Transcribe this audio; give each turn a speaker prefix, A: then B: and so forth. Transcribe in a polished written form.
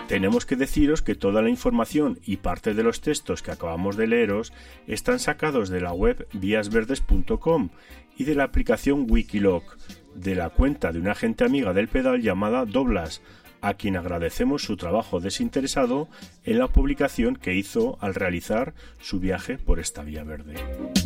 A: Tenemos que deciros que toda la información y parte de los textos que acabamos de leeros están sacados de la web víasverdes.com y de la aplicación Wikiloc, de la cuenta de una gente amiga del pedal llamada Doblas, a quien agradecemos su trabajo desinteresado en la publicación que hizo al realizar su viaje por esta vía verde.